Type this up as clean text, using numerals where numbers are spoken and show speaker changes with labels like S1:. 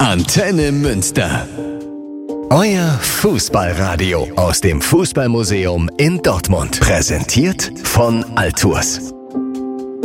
S1: Antenne Münster. Euer Fußballradio aus dem Fußballmuseum in Dortmund. Präsentiert von Altours.